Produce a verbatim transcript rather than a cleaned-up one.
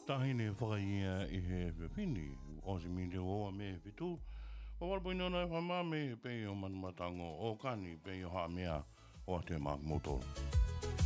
Tahine whakaia I he whiwhini, o se minde oa me whitu. O warpoina nai whamā me pe o manamatango o kani pe o haa mea o te mak motoro.